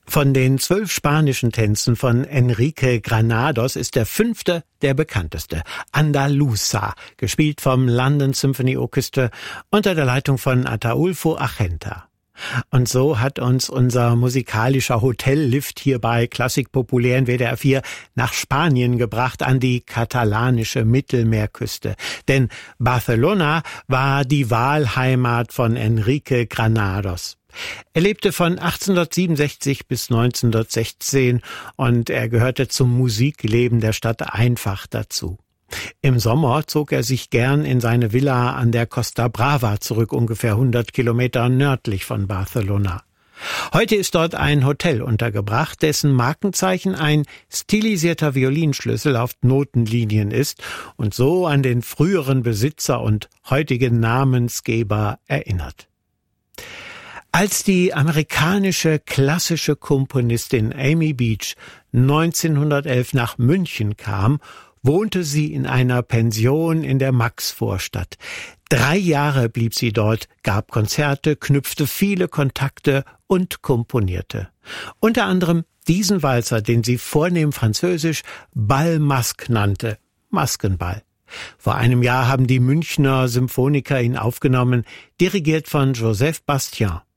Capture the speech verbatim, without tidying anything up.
Von den zwölf spanischen Tänzen von Enrique Granados ist der fünfte der bekannteste, Andaluza, gespielt vom London Symphony Orchestra unter der Leitung von Ataulfo Argenta. Und so hat uns unser musikalischer Hotellift hier bei Klassik Populär in W D R vier nach Spanien gebracht, an die katalanische Mittelmeerküste. Denn Barcelona war die Wahlheimat von Enrique Granados. Er lebte von achtzehnhundertsiebenundsechzig bis neunzehnhundertsechzehn und er gehörte zum Musikleben der Stadt einfach dazu. Im Sommer zog er sich gern in seine Villa an der Costa Brava zurück, ungefähr hundert Kilometer nördlich von Barcelona. Heute ist dort ein Hotel untergebracht, dessen Markenzeichen ein stilisierter Violinschlüssel auf Notenlinien ist und so an den früheren Besitzer und heutigen Namensgeber erinnert. Als die amerikanische klassische Komponistin Amy Beach neunzehnhundertelf nach München kam, wohnte sie in einer Pension in der Maxvorstadt. Drei Jahre blieb sie dort, gab Konzerte, knüpfte viele Kontakte und komponierte. Unter anderem diesen Walzer, den sie vornehm französisch Bal Masque nannte, Maskenball. Vor einem Jahr haben die Münchner Symphoniker ihn aufgenommen, dirigiert von Joseph Bastian.